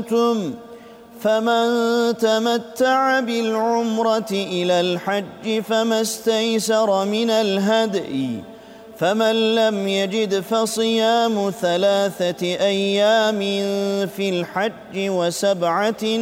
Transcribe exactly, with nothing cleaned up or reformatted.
فمن تمتع بالعمرة إلى الحج فما استيسر من الهدي فمن لم يجد فصيام ثلاثة أيام في الحج وسبعة